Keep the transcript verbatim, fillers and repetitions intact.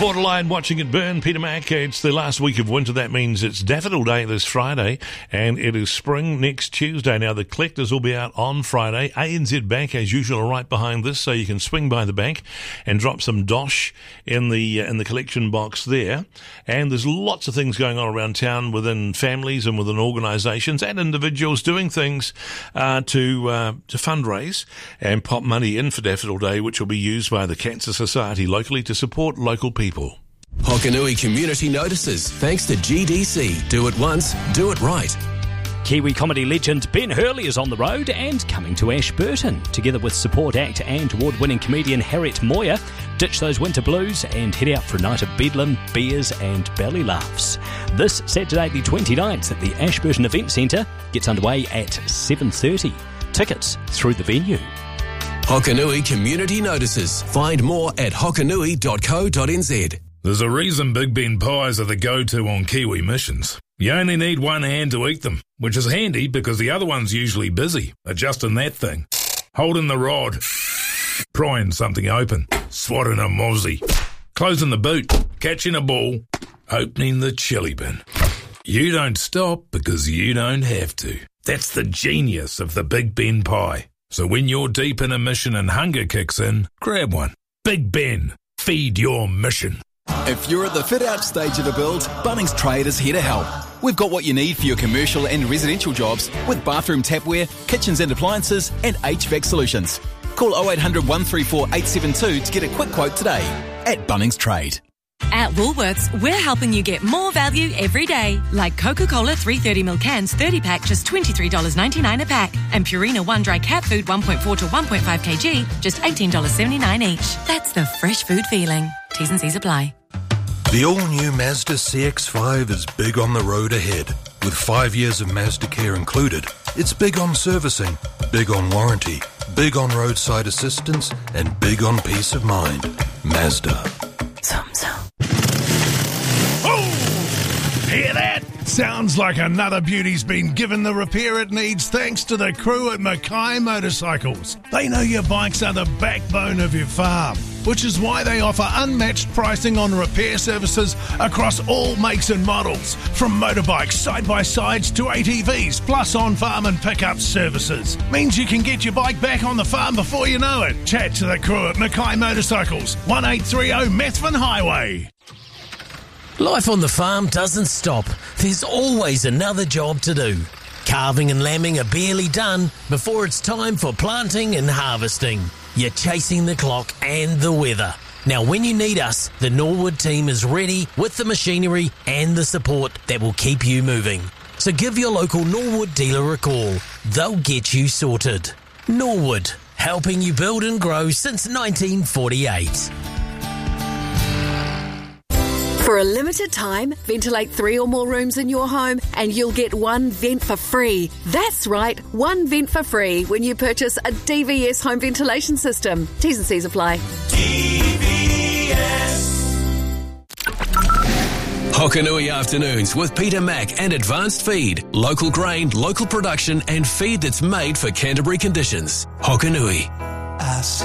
Borderline watching it burn. Peter Mac, it's the last week of winter. That means it's Daffodil Day this Friday, and it is spring next Tuesday. Now, the collectors will be out on Friday. A N Z Bank, as usual, are right behind this, so you can swing by the bank and drop some dosh in the uh, in the collection box there. And there's lots of things going on around town within families and within organisations and individuals doing things uh, to uh, to fundraise and pop money in for Daffodil Day, which will be used by the Cancer Society locally to support local people. Hokanui Community Notices, thanks to G D C. Do it once, do it right. Kiwi comedy legend Ben Hurley is on the road and coming to Ashburton. Together with support act and award-winning comedian Harriet Moyer, ditch those winter blues and head out for a night of bedlam, beers and belly laughs. This Saturday the twenty-ninth at the Ashburton Event Centre gets underway at seven thirty. Tickets through the venue. Hokanui Community Notices. Find more at hokanui dot co dot n z. There's a reason Big Ben pies are the go-to on Kiwi missions. You only need one hand to eat them, which is handy because the other one's usually busy adjusting that thing, holding the rod, prying something open, swatting a mozzie, closing the boot, catching a ball, opening the chili bin. You don't stop because you don't have to. That's the genius of the Big Ben pie. So when you're deep in a mission and hunger kicks in, grab one. Big Ben, feed your mission. If you're at the fit-out stage of a build, Bunnings Trade is here to help. We've got what you need for your commercial and residential jobs with bathroom tapware, kitchens and appliances, and H V A C solutions. Call oh eight hundred, one three four, eight seven two to get a quick quote today at Bunnings Trade. At Woolworths, we're helping you get more value every day. Like Coca-Cola three hundred thirty milliliter cans, thirty pack, just twenty-three dollars ninety-nine a pack. And Purina One Dry Cat Food one point four to one point five kilograms, just eighteen dollars seventy-nine each. That's the fresh food feeling. T's and C's apply. The all-new Mazda C X five is big on the road ahead. With five years of Mazda Care included, it's big on servicing, big on warranty, big on roadside assistance, and big on peace of mind. Mazda. Zum, zum. Oh! Hear that? Sounds like another beauty's been given the repair it needs thanks to the crew at Mackay Motorcycles. They know your bikes are the backbone of your farm, which is why they offer unmatched pricing on repair services across all makes and models, from motorbikes, side-by-sides to A T Vs, plus on-farm and pickup services. Means you can get your bike back on the farm before you know it. Chat to the crew at Mackay Motorcycles, eighteen thirty Methven Highway. Life on the farm doesn't stop. There's always another job to do. Calving and lambing are barely done before it's time for planting and harvesting. You're chasing the clock and the weather. Now, when you need us, the Norwood team is ready with the machinery and the support that will keep you moving. So give your local Norwood dealer a call. They'll get you sorted. Norwood, helping you build and grow since nineteen forty-eight. For a limited time, ventilate three or more rooms in your home and you'll get one vent for free. That's right, one vent for free when you purchase a D V S home ventilation system. T's and C's apply. D V S. Hokanui Afternoons with Peter Mac and Advanced Feed. Local grain, local production and feed that's made for Canterbury conditions. Hokanui.